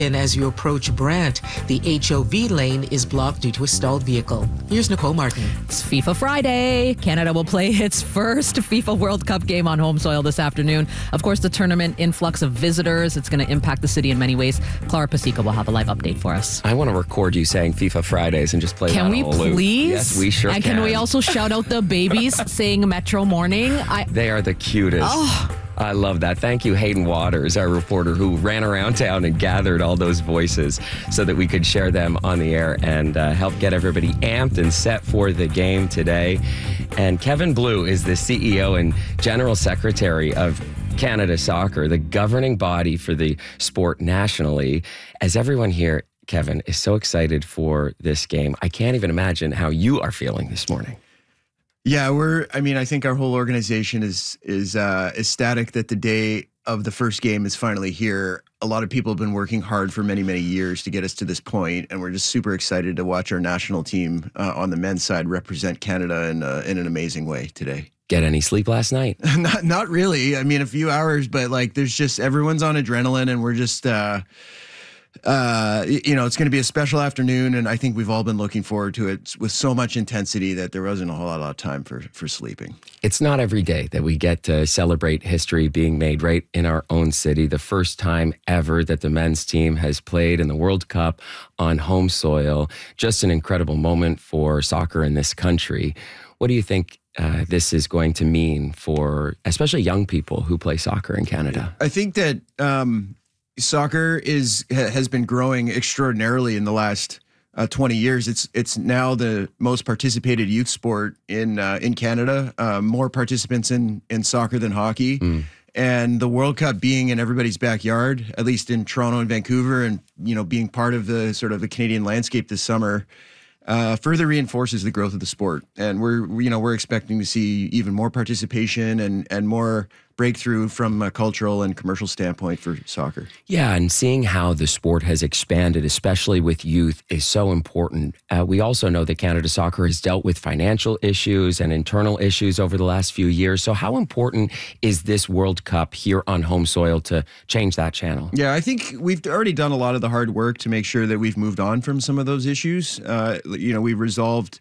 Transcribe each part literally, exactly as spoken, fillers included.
And as you approach Brant, the H O V lane is blocked due to a stalled vehicle. Here's Nicole Martin. It's FIFA Friday. Canada will play its first FIFA World Cup game on home soil this afternoon. Of course, the tournament influx of visitors, it's going to impact the city in many ways. Clara Pasica will have a live update for us. I want to record you saying FIFA Fridays and just play Can that we whole loop. please? Yes, we sure and can. And can we also shout out the babies saying Metro Morning? I- they are the cutest. Oh. I love that. Thank you, Hayden Waters, our reporter who ran around town and gathered all those voices so that we could share them on the air and uh, help get everybody amped and set for the game today. And Kevin Blue is the C E O and General Secretary of Canada Soccer, the governing body for the sport nationally. As everyone here, Kevin, is so excited for this game, I can't even imagine how you are feeling this morning. Yeah, we're, I mean, I think our whole organization is is uh, ecstatic that the day of the first game is finally here. A lot of people have been working hard for many, many years to get us to this point, and we're just super excited to watch our national team uh, on the men's side represent Canada in, uh, in an amazing way today. Get any sleep last night? not, not really. I mean, a few hours, but like there's just, everyone's on adrenaline, and we're just... Uh, Uh, you know, it's going to be a special afternoon, and I think we've all been looking forward to it with so much intensity that there wasn't a whole lot of time for, for sleeping. It's not every day that we get to celebrate history being made right in our own city. The first time ever that the men's team has played in the World Cup on home soil. Just an incredible moment for soccer in this country. What do you think uh, this is going to mean for especially young people who play soccer in Canada? I think that... Um, Soccer is has been growing extraordinarily in the last uh, twenty years. It's it's now the most participated youth sport in uh, in Canada. Uh, more participants in in soccer than hockey, mm. and the World Cup being in everybody's backyard, at least in Toronto and Vancouver, and you know being part of the sort of the Canadian landscape this summer, uh, further reinforces the growth of the sport. And we're you know we're expecting to see even more participation and and more breakthrough from a cultural and commercial standpoint for soccer. Yeah, and seeing how the sport has expanded, especially with youth, is so important. Uh, we also know that Canada Soccer has dealt with financial issues and internal issues over the last few years. So how important is this World Cup here on home soil to change that channel? Yeah, I think we've already done a lot of the hard work to make sure that we've moved on from some of those issues. Uh, you know, we've resolved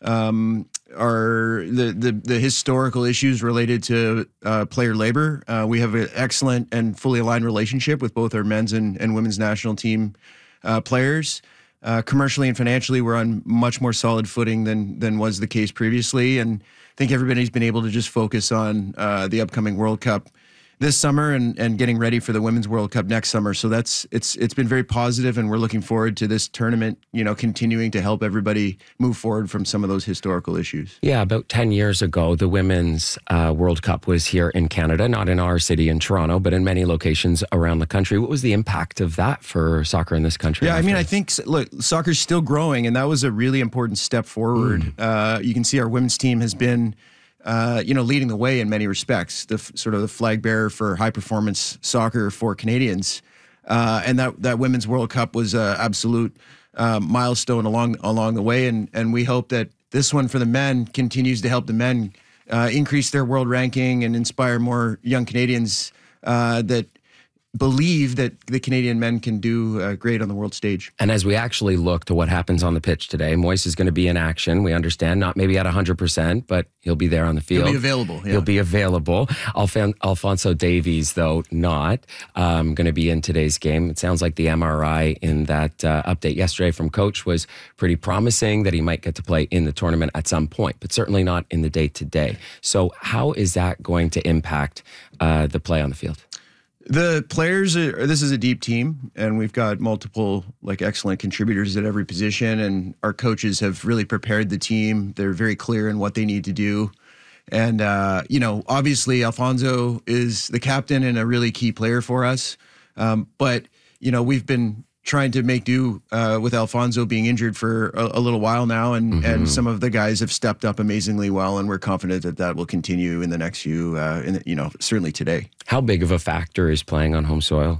um, our the, the the historical issues related to uh, player labor. Uh, we have an excellent and fully aligned relationship with both our men's and, and women's national team uh, players. Uh, commercially and financially, we're on much more solid footing than than was the case previously, and I think everybody's been able to just focus on uh, the upcoming World Cup this summer and, and getting ready for the Women's World Cup next summer. So that's it's it's been very positive, and we're looking forward to this tournament, you know, continuing to help everybody move forward from some of those historical issues. Yeah, about ten years ago, the Women's uh, World Cup was here in Canada, not in our city in Toronto, but in many locations around the country. What was the impact of that for soccer in this country? Yeah, after? I mean, I think, look, soccer's still growing, and that was a really important step forward. Mm. Uh, you can see our women's team has been Uh, you know, leading the way in many respects, the f- sort of the flag bearer for high performance soccer for Canadians, uh, and that that Women's World Cup was an absolute uh, milestone along along the way, and and we hope that this one for the men continues to help the men uh, increase their world ranking and inspire more young Canadians uh, that believe that the Canadian men can do uh, great on the world stage. And as we actually look to what happens on the pitch today, Moise is going to be in action. We understand, not maybe at one hundred percent, but he'll be there on the field. He'll be available. Yeah. He'll be available. Alfon- Alfonso Davies, though, not um, going to be in today's game. It sounds like the M R I in that uh, update yesterday from coach was pretty promising that he might get to play in the tournament at some point, but certainly not in the day-to-day. So how is that going to impact uh, the play on the field? The players are, this is a deep team, and we've got multiple like excellent contributors at every position, and our coaches have really prepared the team. They're very clear in what they need to do. And, uh, you know, obviously Alfonso is the captain and a really key player for us. Um, but, you know, we've been trying to make do uh, with Alfonso being injured for a, a little while now, and, mm-hmm. and some of the guys have stepped up amazingly well, and we're confident that that will continue in the next few, uh, in the, you know, certainly today. How big of a factor is playing on home soil?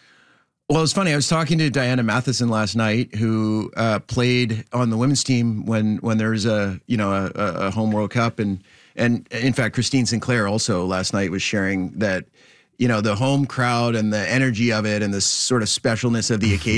Well, it's funny. I was talking to Diana Matheson last night, who uh, played on the women's team when when there was a you know a, a home World Cup, and and in fact, Christine Sinclair also last night was sharing that, you know, the home crowd and the energy of it and the sort of specialness of the occasion.